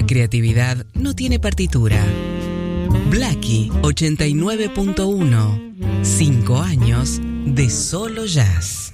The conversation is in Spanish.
La creatividad no tiene partitura. Blackie 89.1. 5 años de solo jazz.